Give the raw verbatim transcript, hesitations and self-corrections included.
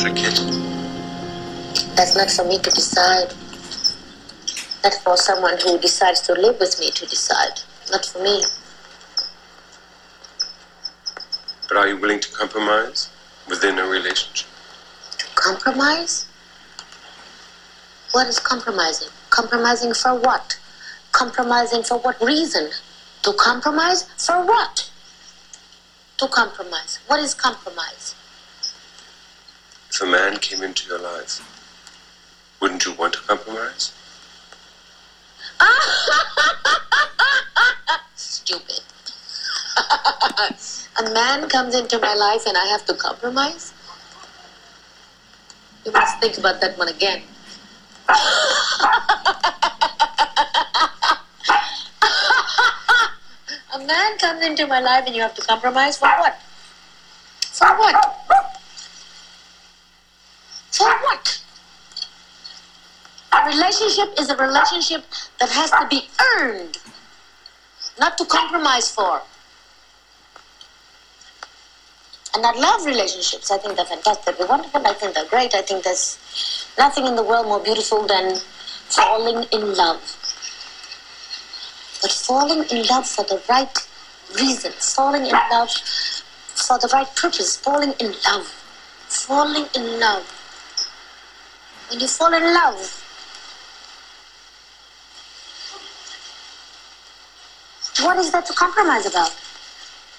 forget. That's not for me to decide. That's for someone who decides to live with me to decide. Not for me. But are you willing to compromise within a relationship? To compromise? What is compromising? Compromising for what? Compromising for what reason? To compromise for what? To compromise. What is compromise? If a man came into your life, wouldn't you want to compromise? Stupid. A man comes into my life and I have to compromise? You must think about that one again. A man comes into my life and you have to compromise for what? For what? For what? A relationship is a relationship that has to be earned, not to compromise for. And I love relationships. I think they're fantastic. They're wonderful. I think they're great. I think there's nothing in the world more beautiful than falling in love. But falling in love for the right reason. Falling in love for the right purpose. Falling in love. Falling in love. When you fall in love, what is there to compromise about?